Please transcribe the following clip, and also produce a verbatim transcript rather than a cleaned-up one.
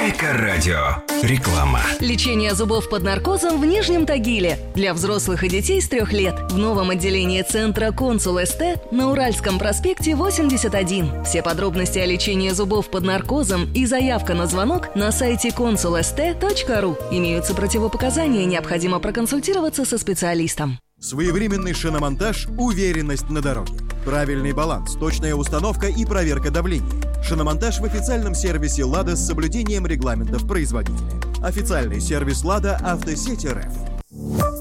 Эко-радио. Реклама. Лечение зубов под наркозом в Нижнем Тагиле. Для взрослых и детей с трех лет. В новом отделении центра «Консул СТ» на Уральском проспекте восемьдесят один. Все подробности о лечении зубов под наркозом и заявка на звонок на сайте консул эс тэ точка ру. Имеются противопоказания, необходимо проконсультироваться со специалистом. Своевременный шиномонтаж – уверенность на дороге. Правильный баланс, точная установка и проверка давления. Шиномонтаж в официальном сервисе «Лада» с соблюдением регламентов производителя. Официальный сервис «Лада» Автосеть эр эф.